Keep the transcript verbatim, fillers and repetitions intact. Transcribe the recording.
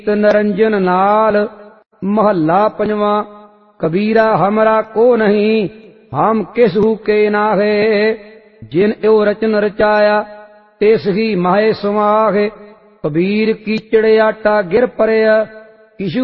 निरंजन नाल। महला पंजवा। कबीरा हमरा को नहीं, हम किसहू के नाहे। जिन यो रचन रचाया, तिस ही माहे समाहे। कबीर कीचड़ आटा गिर परया,